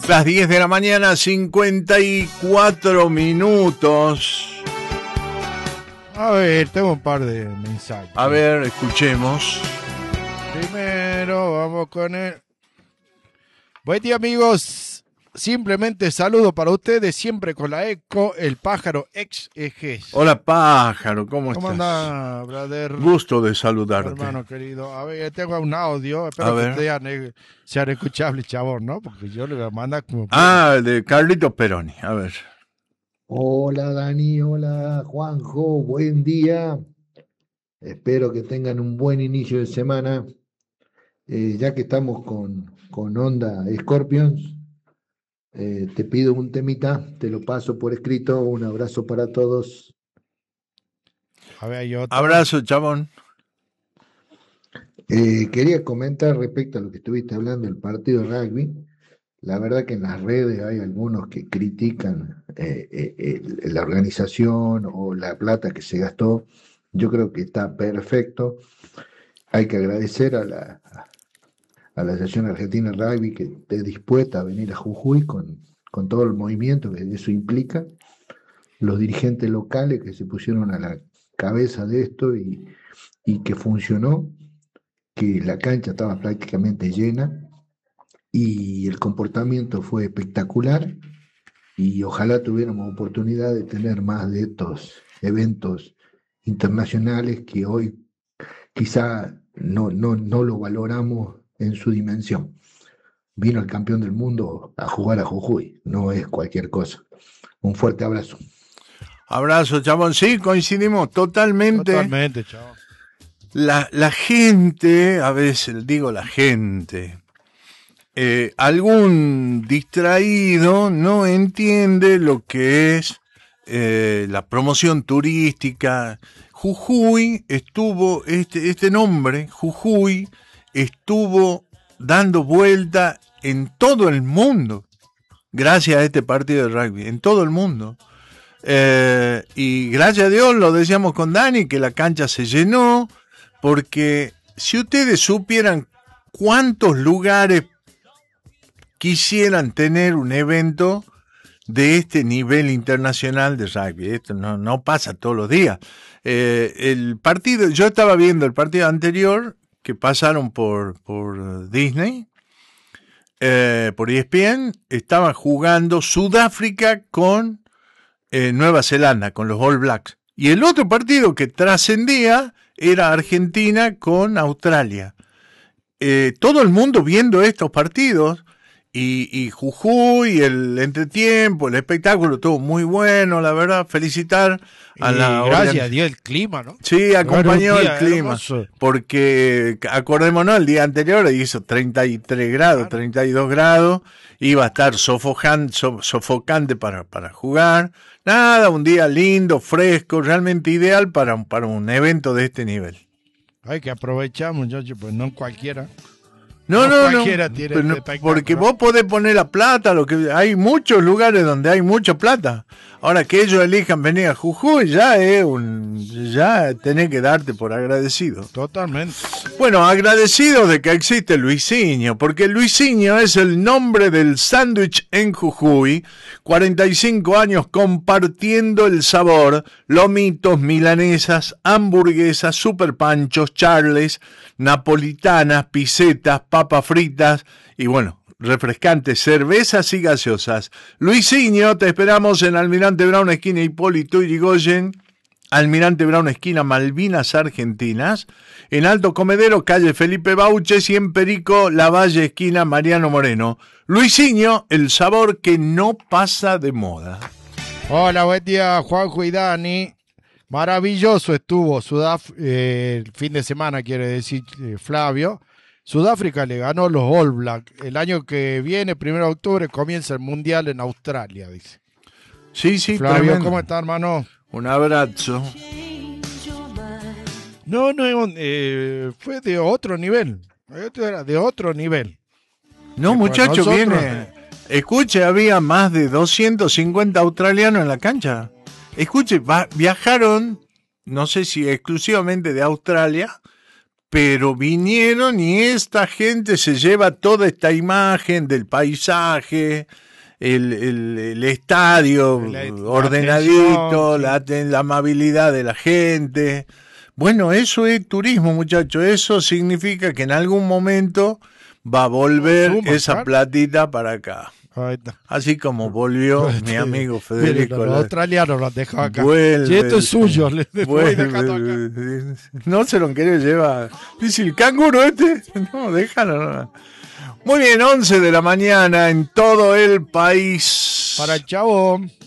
Las 10 de la mañana, 54 minutos. A ver, tengo un par de mensajes. A ver, escuchemos. Primero, vamos con el... Buen día, amigos. Simplemente saludo para ustedes, siempre con la eco, el pájaro ex ejes. Hola, pájaro, ¿cómo estás? ¿Cómo anda, brother? Gusto de saludarte. Hermano querido. A ver, tengo un audio. Espero que sean escuchables, chabón, ¿no? Porque yo le voy a mandar como... de Carlitos Peroni. A ver. Hola Dani, hola Juanjo, buen día. Espero que tengan un buen inicio de semana. Ya que estamos con onda Scorpions, te pido un temita, te lo paso por escrito. Un abrazo para todos. A ver, hay otro. Abrazo, chabón. Quería comentar respecto a lo que estuviste hablando del partido de rugby. La verdad que en las redes hay algunos que critican la organización o la plata que se gastó. Yo creo que está perfecto. Hay que agradecer a la Asociación Argentina de Rugby que esté dispuesta a venir a Jujuy con todo el movimiento que eso implica. Los dirigentes locales que se pusieron a la cabeza de esto y que funcionó, que la cancha estaba prácticamente llena. Y el comportamiento fue espectacular y ojalá tuviéramos oportunidad de tener más de estos eventos internacionales que hoy quizá no lo valoramos en su dimensión. Vino el campeón del mundo a jugar a Jujuy, no es cualquier cosa. Un fuerte abrazo. Abrazo, chabón. Sí, coincidimos totalmente. Totalmente, chabón. La gente, a veces digo la gente... algún distraído no entiende lo que es la promoción turística. Jujuy estuvo, este nombre, Jujuy, estuvo dando vuelta en todo el mundo, gracias a este partido de rugby, en todo el mundo. Y gracias a Dios, lo decíamos con Dani, que la cancha se llenó, porque si ustedes supieran cuántos lugares quisieran tener un evento de este nivel internacional de rugby. Esto no pasa todos los días. El partido, yo estaba viendo el partido anterior que pasaron por Disney, por ESPN, estaban jugando Sudáfrica con Nueva Zelanda, con los All Blacks. Y el otro partido que trascendía era Argentina con Australia. Todo el mundo viendo estos partidos. Y Jujuy, el entretiempo, el espectáculo, todo muy bueno, la verdad. Felicitar a la... Gracias a Dios el clima, ¿no? Sí, acompañó el clima. Hermoso. Porque, acordémonos, el día anterior hizo 33 grados, claro. 32 grados. Iba a estar sofocante para jugar. Nada, un día lindo, fresco, realmente ideal para un evento de este nivel. Hay que aprovechar, muchachos, pues no cualquiera. No, tiene porque vos podés poner la plata, hay muchos lugares donde hay mucha plata. Ahora que ellos elijan venir a Jujuy, ya tenés que darte por agradecido. Totalmente. Bueno, agradecido de que existe Luisinho, porque Luisinho es el nombre del sándwich en Jujuy. 45 años compartiendo el sabor, lomitos, milanesas, hamburguesas, super panchos, charles, napolitanas, pisetas, papas fritas y bueno, refrescantes, cervezas y gaseosas. Luisinho, te esperamos en Almirante Brown, esquina Hipólito Yrigoyen, Almirante Brown, esquina Malvinas Argentinas, en Alto Comedero, calle Felipe Bauches, y en Perico, Lavalle, esquina Mariano Moreno. Luisinho, el sabor que no pasa de moda. Hola, buen día, Juanjo y Dani. Maravilloso estuvo el fin de semana, quiere decir Flavio. Sudáfrica le ganó los All Blacks. El año que viene, 1 de octubre, comienza el Mundial en Australia, dice. Sí, Flavio, tremendo. ¿cómo está, hermano? Un abrazo. No, fue de otro nivel. Esto era de otro nivel. No, muchacho, viene. Escuche, había más de 250 australianos en la cancha. Escuche, viajaron, no sé si exclusivamente de Australia, pero vinieron y esta gente se lleva toda esta imagen del paisaje, el estadio ordenadito, la amabilidad de la gente. Bueno, eso es turismo, muchachos. Eso significa que en algún momento va a volver esa platita para acá. Así como volvió mi amigo Federico. Los australianos lo han dejado acá. Vuelve, esto es suyo. Vuelve, no se lo quiere llevar. Dice el canguro este. No, déjalo. No. Muy bien, 11 de la mañana en todo el país. Para el Chabón.